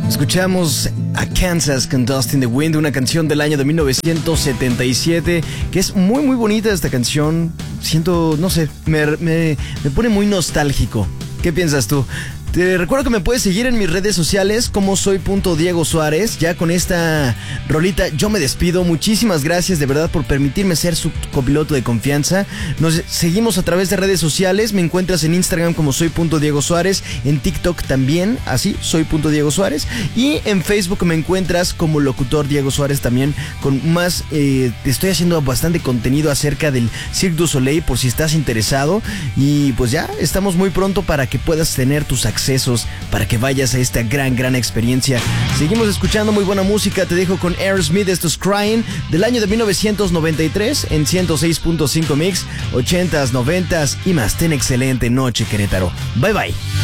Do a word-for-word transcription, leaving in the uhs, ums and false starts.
Escuchamos a Kansas con Dust in the Wind, una canción del año de mil novecientos setenta y siete, que es muy muy bonita esta canción. Siento, no sé, me, me, me pone muy nostálgico. ¿Qué piensas tú? Te recuerdo que me puedes seguir en mis redes sociales como soy.diego.suárez. Ya con esta rolita yo me despido. Muchísimas gracias de verdad por permitirme ser su copiloto de confianza. Nos seguimos a través de redes sociales. Me encuentras en Instagram como soy.diegosuárez, en TikTok también, así, soy.diegosuárez, y en Facebook me encuentras como locutor Diego Suárez también, con más, eh, estoy haciendo bastante contenido acerca del Cirque du Soleil por si estás interesado. Y pues ya estamos muy pronto para que puedas tener tus accesos, para que vayas a esta gran, gran experiencia. Seguimos escuchando muy buena música. Te dejo con Aerosmith, esto es Crying, del año de mil novecientos noventa y tres, en ciento seis punto cinco Mix, ochentas, noventas y más. Ten excelente noche, Querétaro. Bye, bye.